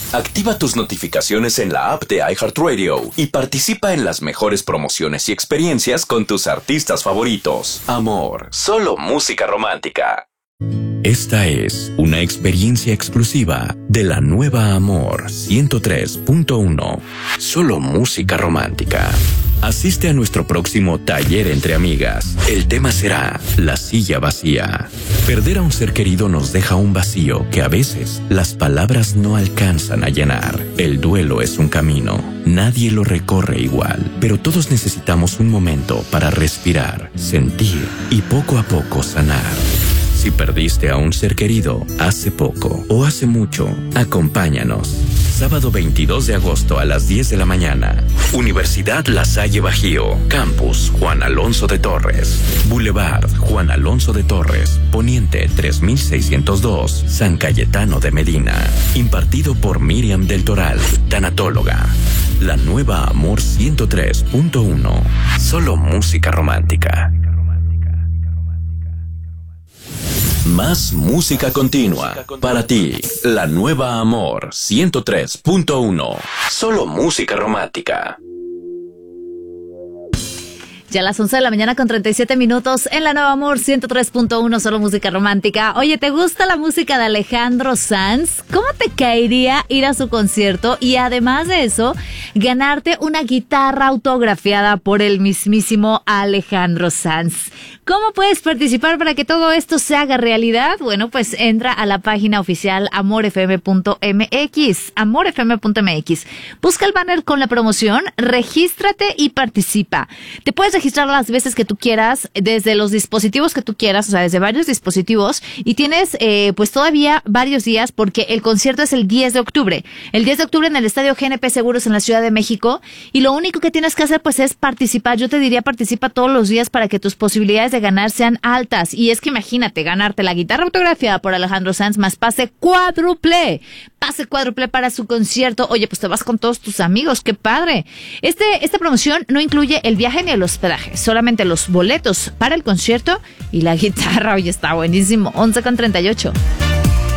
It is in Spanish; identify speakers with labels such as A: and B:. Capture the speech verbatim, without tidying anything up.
A: Activa tus notificaciones en la app de iHeartRadio y participa en las mejores promociones y experiencias con tus artistas favoritos. Amor, solo música romántica.
B: Esta es una experiencia exclusiva de la nueva Amor ciento tres punto uno. Solo música romántica. Asiste a nuestro próximo taller entre amigas. El tema será la silla vacía. Perder a un ser querido nos deja un vacío que a veces las palabras no alcanzan a llenar. El duelo es un camino. Nadie lo recorre igual, pero todos necesitamos un momento para respirar, sentir y poco a poco sanar. Si perdiste a un ser querido hace poco o hace mucho, acompáñanos. Sábado veintidós de agosto a las diez de la mañana. Universidad La Salle Bajío. Campus Juan Alonso de Torres. Boulevard Juan Alonso de Torres. Poniente tres mil seiscientos dos. San Cayetano de Medina. Impartido por Miriam del Toral, tanatóloga. La nueva Amor ciento tres punto uno. Solo música romántica.
A: Más música continua. Para ti, la nueva Amor ciento tres punto uno. Solo música romántica.
C: Ya a las once de la mañana con treinta y siete minutos en la Nueva Amor ciento tres punto uno, solo música romántica. Oye, ¿te gusta la música de Alejandro Sanz? ¿Cómo te caería ir a su concierto? Y además de eso, ganarte una guitarra autografiada por el mismísimo Alejandro Sanz. ¿Cómo puedes participar para que todo esto se haga realidad? Bueno, pues entra a la página oficial amor f m punto m x, amor f m punto m x. Busca el banner con la promoción, regístrate y participa. Te puedes registrar las veces que tú quieras, desde los dispositivos que tú quieras, o sea, desde varios dispositivos, y tienes eh, pues todavía varios días porque el concierto es el diez de octubre. El diez de octubre en el Estadio G N P Seguros en la Ciudad de México, y lo único que tienes que hacer pues es participar. Yo te diría participa todos los días para que tus posibilidades de ganar sean altas. Y es que imagínate, ganarte la guitarra autografiada por Alejandro Sanz más pase cuádruple. Pase cuádruple para su concierto. Oye, pues te vas con todos tus amigos, qué padre. Este, esta promoción no incluye el viaje ni el hospedaje, solamente los boletos para el concierto y la guitarra. Oye, está buenísimo. once con treinta y ocho.